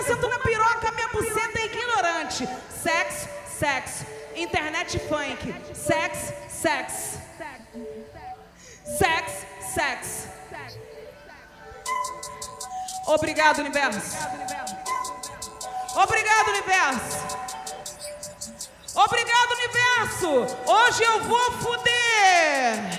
Sento na piroca, minha buceta é ignorante. Sexo, sexo. Internet funk. Sexo, sexo. Sexo, sexo. Obrigado, universo. Obrigado, universo. Obrigado, universo. Hoje eu vou fuder.